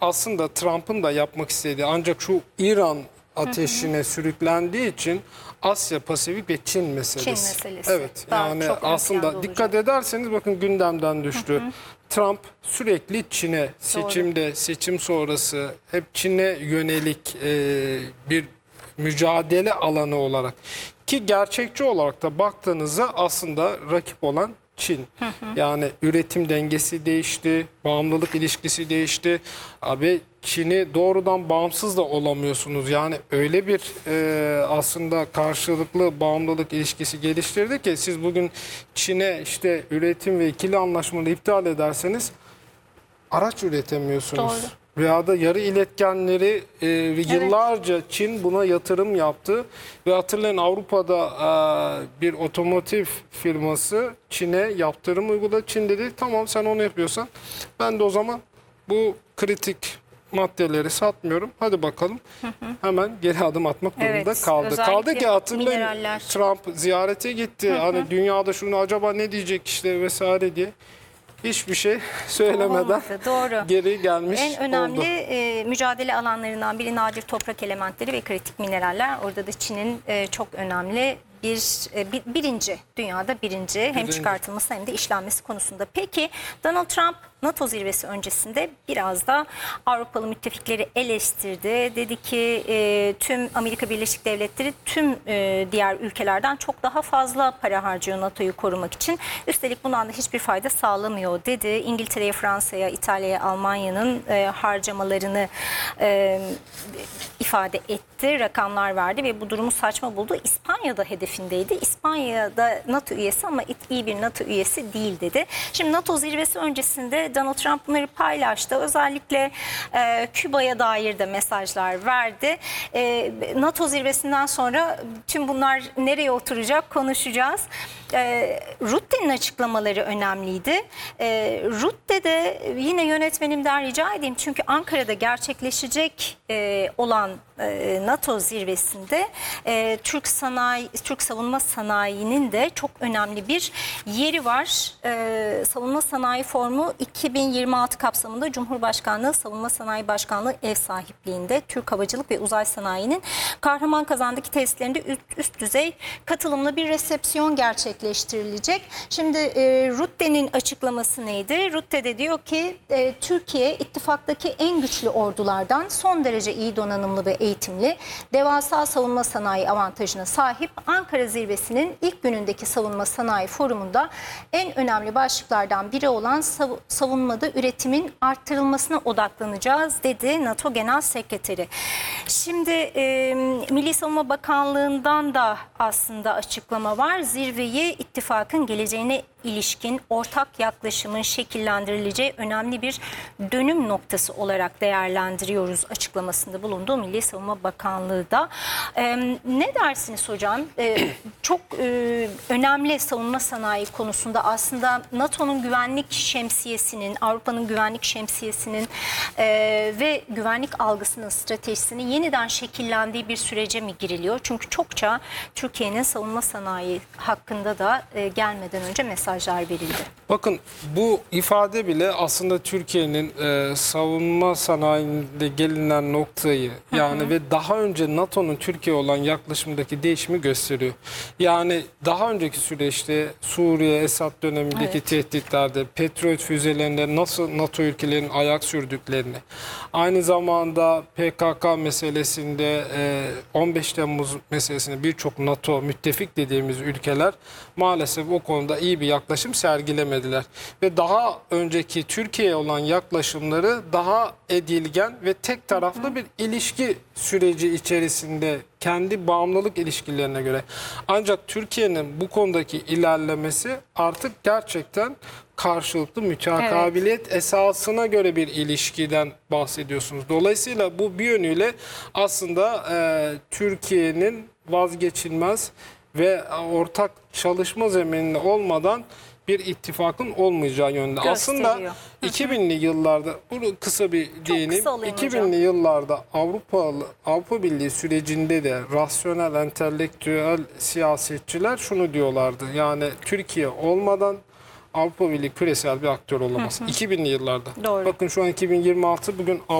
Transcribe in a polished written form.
aslında Trump'ın da yapmak istediği, ancak şu İran ateşine sürüklendiği için Asya, Pasifik ve Çin meselesi. Çin meselesi. Evet. Daha Yani çok ön aslında planda dikkat olacak. ederseniz bakın gündemden düştü. Trump sürekli Çin'e, seçimde, seçim sonrası hep Çin'e yönelik bir mücadele alanı olarak, ki gerçekçi olarak da baktığınızda aslında rakip olan Çin. Yani üretim dengesi değişti, bağımlılık ilişkisi değişti. Abi Çin'i doğrudan bağımsız da olamıyorsunuz. Yani öyle bir aslında karşılıklı bağımlılık ilişkisi geliştirdi ki siz bugün Çin'e işte üretim ve ikili anlaşmaları iptal ederseniz araç üretemiyorsunuz. Doğru. Veya da yarı iletkenleri yıllarca Çin buna yatırım yaptı. Ve hatırlayın, Avrupa'da bir otomotiv firması Çin'e yaptırım uyguladı. Çin dedi tamam, sen onu yapıyorsan ben de o zaman bu kritik maddeleri satmıyorum. Hadi bakalım. Hemen geri adım atmak durumunda Evet, kaldı. özellikle Kaldı ki hatırlayın, mineraller. Trump ziyarete gitti. Hani dünyada şunu acaba ne diyecek işte vesaire diye. Hiçbir şey söylemeden Olmadı, doğru. geri gelmiş En önemli oldu. mücadele alanlarından biri nadir toprak elementleri ve kritik mineraller. Orada da Çin'in çok önemli birinci, dünyada birinci hem çıkartılması hem de işlenmesi konusunda. Peki Donald Trump NATO zirvesi öncesinde biraz da Avrupalı müttefikleri eleştirdi. Dedi ki tüm Amerika Birleşik Devletleri tüm diğer ülkelerden çok daha fazla para harcıyor NATO'yu korumak için. Üstelik bundan da hiçbir fayda sağlamıyor dedi. İngiltere'ye, Fransa'ya, İtalya'ya, Almanya'nın harcamalarını ifade etti. Rakamlar verdi ve bu durumu saçma buldu. İspanya'da hedefindeydi. İspanya'da NATO üyesi ama iyi bir NATO üyesi değil dedi. Şimdi NATO zirvesi öncesinde Donald Trump bunları paylaştı. Özellikle Küba'ya dair de mesajlar verdi. NATO zirvesinden sonra tüm bunlar nereye oturacak konuşacağız. Rutte'nin açıklamaları önemliydi. Rutte'de yine yönetmenimden rica edeyim, çünkü Ankara'da gerçekleşecek olan NATO zirvesinde Türk savunma sanayinin de çok önemli bir yeri var. Savunma Sanayi Forumu 2026 kapsamında Cumhurbaşkanlığı Savunma Sanayi Başkanlığı ev sahipliğinde Türk Havacılık ve Uzay Sanayi'nin Kahramanmaz'daki tesislerinde üst düzey katılımlı bir resepsiyon gerçekleştirilecek. Şimdi Rutte'nin açıklaması neydi? Rutte de diyor ki Türkiye ittifaktaki en güçlü ordulardan, son derece iyi donanımlı ve eğitimli, devasa savunma sanayi avantajına sahip. Ankara zirvesinin ilk günündeki savunma sanayi forumunda en önemli başlıklardan biri olan savunmada üretimin arttırılmasına odaklanacağız dedi NATO Genel Sekreteri. Şimdi Milli Savunma Bakanlığı'ndan da aslında açıklama var. Zirveyi ittifakın geleceğine ilişkin ortak yaklaşımın şekillendirileceği önemli bir dönüm noktası olarak değerlendiriyoruz açıklamasında bulunduğu Milli Savunma Bakanlığı da. Ne dersiniz hocam? Çok önemli savunma sanayi konusunda aslında NATO'nun güvenlik şemsiyesinin, Avrupa'nın güvenlik şemsiyesinin ve güvenlik algısının, stratejisinin yeniden şekillendiği bir sürece mi giriliyor? Çünkü çokça Türkiye'nin savunma sanayi hakkında da gelmeden önce mesajlar verildi. Bakın, bu ifade bile aslında Türkiye'nin savunma sanayinde gelinen noktayı, yani ve daha önce NATO'nun Türkiye olan yaklaşımdaki değişimi gösteriyor. Yani daha önceki süreçte Suriye, Esad dönemindeki tehditlerde, Patriot füzelerinde nasıl NATO ülkelerinin ayak sürdüklerini, aynı zamanda PKK meselesinde, 15 Temmuz meselesinde birçok NATO müttefik dediğimiz ülkeler maalesef o konuda iyi bir yaklaşım sergilemediler. Ve daha önceki Türkiye'ye olan yaklaşımları daha edilgen ve tek taraflı bir ilişki süreci içerisinde, kendi bağımlılık ilişkilerine göre. Ancak Türkiye'nin bu konudaki ilerlemesi artık gerçekten karşılıklı mütekabiliyet esasına göre bir ilişkiden bahsediyorsunuz. Dolayısıyla bu bir yönüyle aslında Türkiye'nin vazgeçilmez ve ortak çalışma zemininde olmadan bir ittifakın olmayacağı yönünde. Gösteriyor. Aslında 2000'li yıllarda, bunu kısa bir değineyim. 2000'li yıllarda Avrupa Birliği sürecinde de rasyonel, entelektüel siyasetçiler şunu diyorlardı. Yani Türkiye olmadan Avrupa Birliği küresel bir aktör olamaz. 2000'li yıllarda. Doğru. Bakın şu an 2026, bugün